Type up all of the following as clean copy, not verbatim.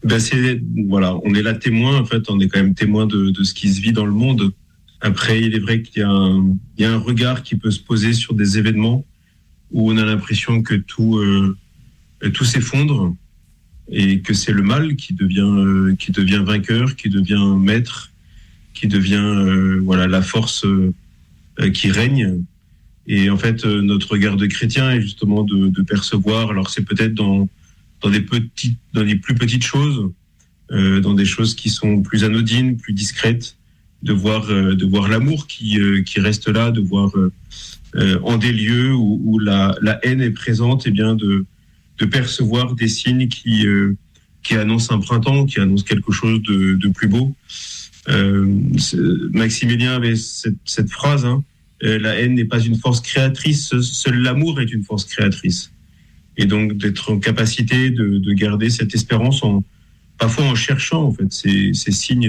Voilà, on est là témoin, en fait, on est quand même témoin de ce qui se vit dans le monde. Après, il est vrai qu'il y a un regard qui peut se poser sur des événements où on a l'impression que tout s'effondre et que c'est le mal qui devient vainqueur, qui devient maître, qui devient voilà la force qui règne. Et en fait, notre regard de chrétien est justement de percevoir. Alors c'est peut-être dans les plus petites choses, dans des choses qui sont plus anodines, plus discrètes, de voir l'amour qui reste là, de voir en des lieux où la haine est présente, et bien de percevoir des signes qui annoncent un printemps, qui annoncent quelque chose de plus beau. Maximilien avait cette phrase, la haine n'est pas une force créatrice, seul l'amour est une force créatrice. Et donc d'être en capacité de garder cette espérance parfois en cherchant en fait ces signes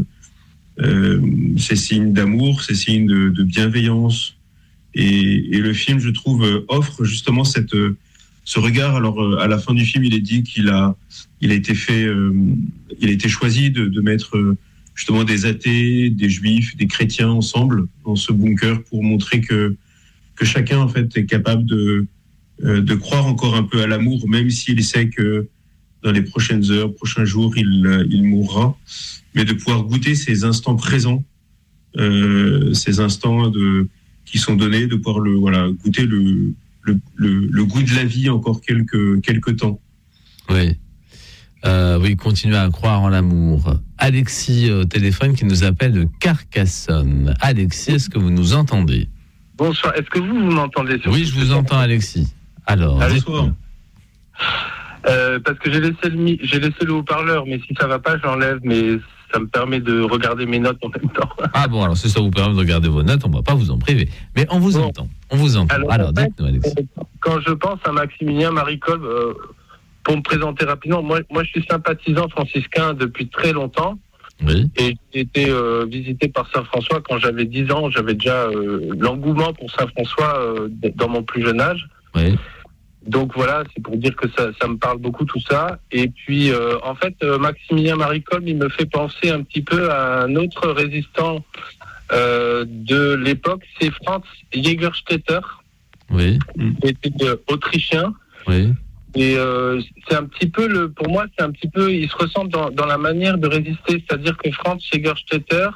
d'amour, ces signes de bienveillance. Et le film, je trouve, offre justement ce regard. Alors à la fin du film, il est dit qu'il a été choisi de mettre justement des athées, des juifs, des chrétiens ensemble dans ce bunker pour montrer que chacun en fait est capable de croire encore un peu à l'amour, même s'il sait que dans les prochaines heures, prochains jours, il mourra, mais de pouvoir goûter ces instants présents, ces instants qui sont donnés, de pouvoir goûter le goût de la vie encore quelques temps. Oui. Oui, continuer à croire en l'amour. Alexis au téléphone qui nous appelle de Carcassonne. Alexis, est-ce que vous nous entendez ? Bonsoir, est-ce que vous m'entendez ? Oui, je vous entends, Alexis. Alors, bonsoir. Parce que j'ai laissé le haut-parleur, mais si ça va pas, je l'enlève, mais ça me permet de regarder mes notes en même temps. Ah bon, alors si ça vous permet de regarder vos notes, on va pas vous en priver. Mais on vous entend. Alors dites-nous, Alexis. Quand je pense à Maximilien Marie Kolb, pour me présenter rapidement, moi je suis sympathisant franciscain depuis très longtemps. Oui. Et j'ai été visité par Saint François quand j'avais 10 ans. J'avais déjà l'engouement pour Saint François dans mon plus jeune âge. Oui. Donc voilà, c'est pour dire que ça me parle beaucoup tout ça. Et puis en fait, Maximilien Marie Kolb, il me fait penser un petit peu à un autre résistant de l'époque, c'est Franz Jägerstätter. Oui. Qui était autrichien. Oui. Et c'est un petit peu pour moi, c'est un petit peu, il se ressemble dans la manière de résister, c'est-à-dire que Franz Jägerstätter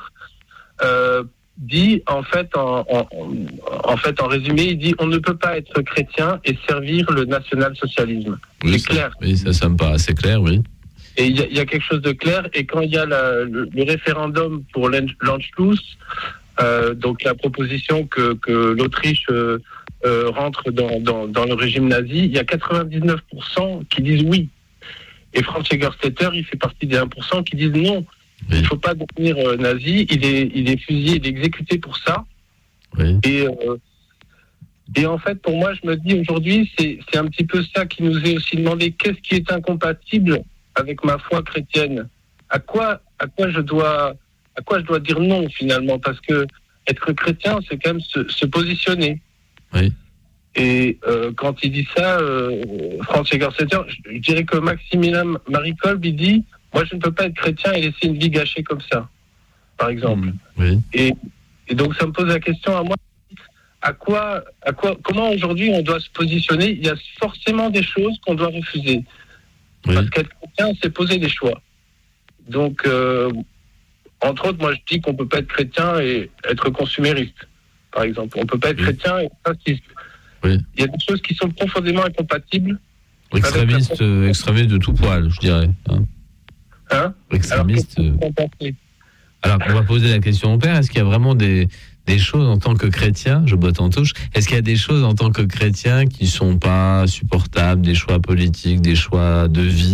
dit en fait en résumé, il dit on ne peut pas être chrétien et servir le national-socialisme. Oui, c'est clair. Oui, ça me paraît assez clair, oui. Et il y a quelque chose de clair. Et quand il y a le référendum pour l'Anschluss, donc la proposition que l'Autriche rentre dans le régime nazi, il y a 99% qui disent oui. Et Franz Jägerstätter, il fait partie des 1% qui disent non. Oui. Il ne faut pas devenir nazi. Il est fusillé, il est exécuté pour ça. Oui. Et en fait, pour moi, je me dis aujourd'hui, c'est un petit peu ça qui nous est aussi demandé. Qu'est-ce qui est incompatible avec ma foi chrétienne ? À quoi je dois dire non finalement ? Parce que être chrétien, c'est quand même se positionner. Oui. Et quand il dit ça, Franz Jägerstätter, je dirais que Maximilien Marie Kolb, il dit, moi je ne peux pas être chrétien et laisser une vie gâchée comme ça, par exemple. Oui. Et donc ça me pose la question à moi, comment aujourd'hui on doit se positionner ? Il y a forcément des choses qu'on doit refuser. Oui. Parce qu'être chrétien, c'est poser des choix. Donc, entre autres, moi je dis qu'on ne peut pas être chrétien et être consumériste, par exemple. On ne peut pas être chrétien et fasciste. Oui. Il y a des choses qui sont profondément incompatibles. Extrémiste de tout poil, je dirais. Extrémiste. Alors, on va poser la question au père. Est-ce qu'il y a vraiment des choses en tant que chrétien, je botte en touche, est-ce qu'il y a des choses en tant que chrétien qui sont pas supportables, des choix politiques, des choix de vie,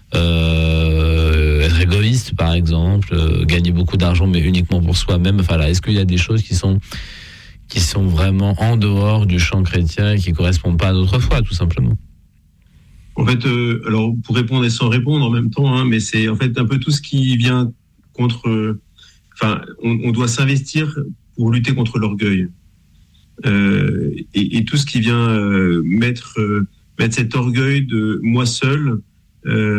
être égoïste par exemple, gagner beaucoup d'argent mais uniquement pour soi-même, enfin là, est-ce qu'il y a des choses qui sont vraiment en dehors du champ chrétien et qui correspondent pas à notre foi, tout simplement? En fait, alors pour répondre et sans répondre en même temps, mais c'est en fait un peu tout ce qui vient contre. On doit s'investir pour lutter contre l'orgueil et tout ce qui vient mettre cet orgueil de moi seul.